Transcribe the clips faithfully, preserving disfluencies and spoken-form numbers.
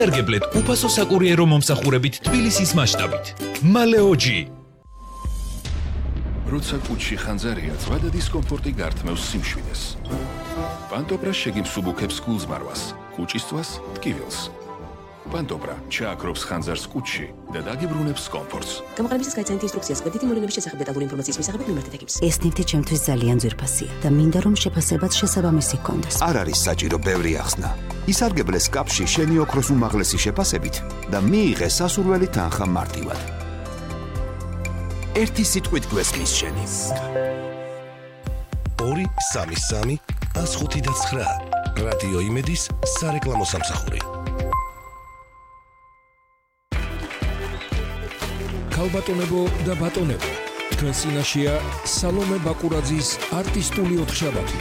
სარგებლეთ უფასო საკურიერო მომსახურებით თბილისის მასშტაბით. მალეოჯი. როცა კუჩში ხანძარია, ზვადა დისკომფორტი გართმევს სიმშვიდეს. პანტობრა შეგიმსუბუქებს გულზმარვას, კუჭისწვას ტკივილს. პანტობრა ჩააქრობს ხანძარს კუჩში და დაგიბრუნებს კომფორტს. გამოყენებისას გაიცანით ინსტრუქციას, კვეთითი მოვლენების შესახებ დეტალური ინფორმაციის მისაღებად მიმართეთ ეკიპს. ეს ნივთი ჩემთვის ძალიან ძვირფასია და მინდა რომ შეფასებაც შესაბამისი ჰქონდეს. არ არის საჭირო ბევრი ახსნა. ისარგებლე სკაფში შენი ოქროს უმაღლესი შეფასებით და მიიღე სასურველი თანხა მარტივად. ერთი სიტყვით გვესმის შენი. ორი სამი სამი ას ხუთი და ცხრა რადიო იმედის სარეკლამო სამსახური. ქალბატონებო და ბატონებო, თქვენ წინაშეა სალომე ბაკურაძის არტისტული ოთხშაბათი.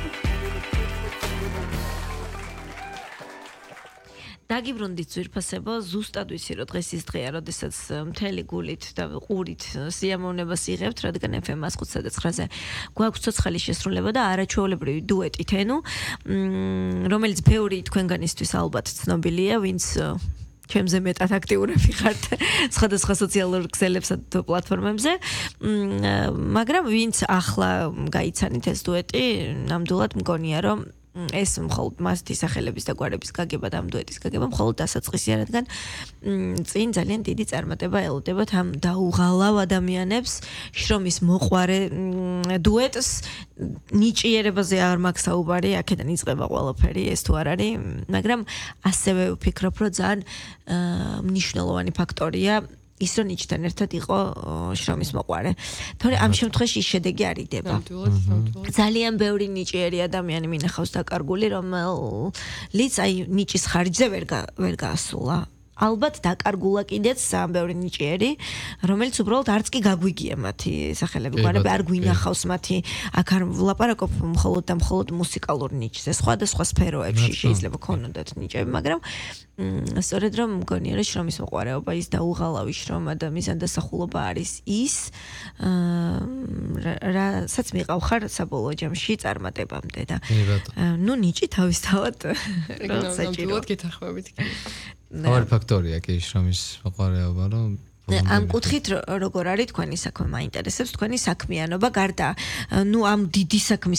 დაგიბრუნდით ძვირფასებო, ზუსტად ვიცი რომ დღეს ის დღეა, როდესაც მთელი გულით და ყურით სიამოვნებას იღებთ, რადგან ეფ ემ ას ხუთსა და ცხრაზე გვაქვს ცოცხალი შესრულება და არაჩვეულებრივი დუეტი თენუ, რომელიც ბევრი თქვენგანისთვის ალბათ ცნობილია, ვინც ჩემზე მეტად აქტიურები ხართ სხვადასხვა სოციალურ ქსელებსა და პლატფორმებზე, მაგრამ ვინც ახლა გაიცანით ეს დუეტი, ნამდვილად მგონია რომ ეს მხოლოდ მასთი სახელების და გვარების გაგება და ამ დუეტის გაგება მხოლოდ დასაწყისია, რადგან წინ ძალიან დიდი წარმატება ელოდებათ ამ დაუღალავ ადამიანებს, შრომის მოყვარე დუეტს, ნიჭიერებაზე არ მაქვს საუბარი, აქედან იწყება ყველაფერი, ეს თუ არ არის, მაგრამ ასევე ვფიქრობ, რომ ძალიან მნიშვნელოვანი ფაქტორია ის რომ ნიჭთან ერთად იყო შრომის მოყვარე. თორე ამ შემთხვევაში ის შედეგი არ იდება. ძალიან ბევრი ნიჭიერი ადამიანი მინახავს დაკარგული, რომელიც აი ნიჭის ხარჯზე ვერ ვერ გაასულა. ალბათ დაკარგულა კიდეც სამ ბევრი ნიჭიერი, რომელიც უბრალოდ არც კი გაგვიგია მათი სახელები, გვარები არ გვინახავს მათი, აქ არ ვლაპარაკობ მხოლოდ და მხოლოდ მუსიკალურ ნიჭზე, სხვადასხვა სფეროებში შეიძლება ქონოდათ ნიჭები, მაგრამ სწორედ რომ მგონია რომ შრომის მოყვარეობა, ის დაუღალავი შრომა და მიზანდასახულობა არის ის, რასაც მიყავ ხარ საბოლოო ჯამში წარმატებამდე და ნუ ნიჭი თავისთავად ნამდვილად გეთანხმებით. ორი ფაქტორია კი შრომის მოყვარეობა, რომ ამ კუთხით როგორ არის თქვენი საქმე, მაინტერესებს თქვენი საქმიანობა, გარდა ნუ ამ დიდი საქმის